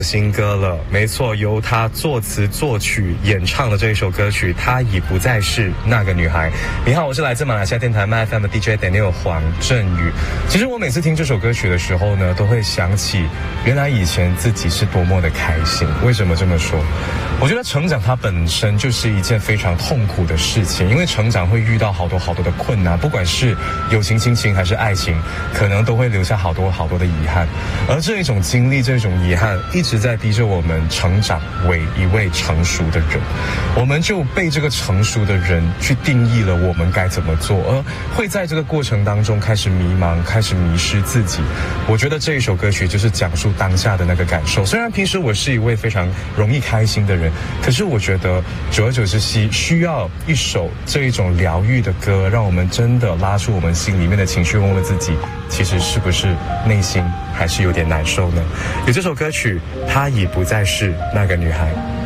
新歌了，没错，由他作词作曲演唱的这一首歌曲，她已不再是那个女孩。你好，我是来自马来西亚电台 MyFM 的 DJ Daniel 黄振宇。其实我每次听这首歌曲的时候呢，都会想起原来以前自己是多么的开心。为什么这么说？我觉得成长它本身就是一件非常痛苦的事情，因为成长会遇到好多的困难，不管是友情、亲情还是爱情，可能都会留下好多的遗憾。而这一种经历，这种遗憾，一直在逼着我们成长为一位成熟的人。我们就被这个成熟的人去定义了我们该怎么做，而会在这个过程当中开始迷茫，开始迷失自己。我觉得这一首歌曲就是讲述当下的那个感受。虽然平时我是一位非常容易开心的人，可是我觉得久而久之需要一首这一种疗愈的歌，让我们真的拉出我们心里面的情绪，问问自己，其实是不是内心还是有点难受呢？有这首歌曲，她已不再是那个女孩。